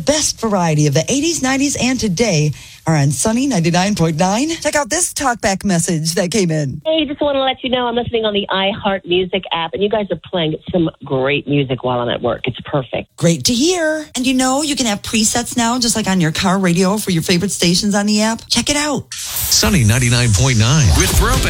best variety of the 80s, 90s, and today are on Sunny 99.9. Check out this talkback message that came in. Hey, just want to let you know I'm listening on the iHeart Music app, and you guys are playing some great music while I'm at work. It's perfect. Great to hear. And you know, you can have presets now, just like on your car radio for your favorite stations on the app. Check it out. Sunny 99.9 with Throwback.